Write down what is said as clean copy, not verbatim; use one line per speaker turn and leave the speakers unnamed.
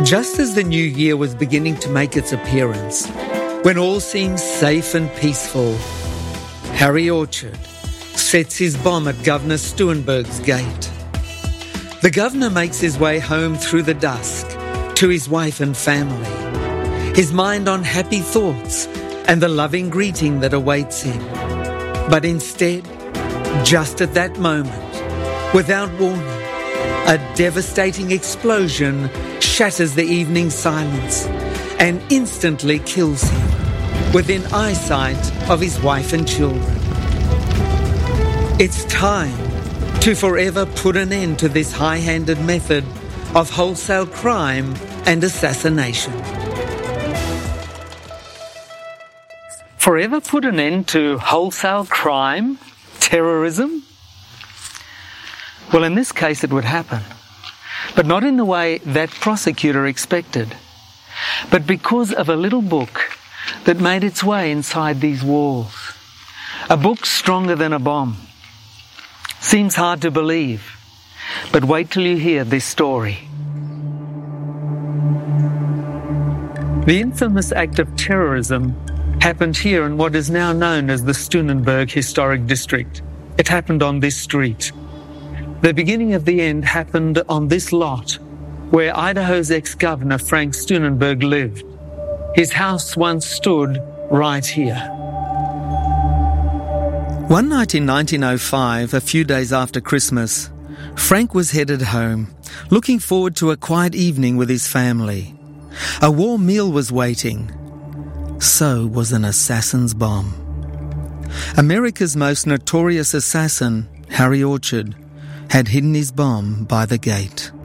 Just as the new year was beginning to make its appearance, when all seems safe and peaceful, Harry Orchard sets his bomb at Governor Stuenberg's gate. The governor makes his way home through the dusk to his wife and family, his mind on happy thoughts and the loving greeting that awaits him. But instead, just at that moment, without warning, a devastating explosion shatters the evening silence and instantly kills him within eyesight of his wife and children. It's time to forever put an end to this high-handed method of wholesale crime and assassination. Forever put an end to wholesale crime, terrorism? Well, in this case it would happen, but not in the way that prosecutor expected, but because of a little book that made its way inside these walls. A book stronger than a bomb. Seems hard to believe, but wait till you hear this story. The infamous act of terrorism happened here in what is now known as the Stuenberg Historic District. It happened on this street. The beginning of the end happened on this lot where Idaho's ex-governor Frank Stuenberg lived. His house once stood right here. One night in 1905, a few days after Christmas, Frank was headed home, looking forward to a quiet evening with his family. A warm meal was waiting. So was an assassin's bomb. America's most notorious assassin, Harry Orchard, had hidden his bomb by the gate.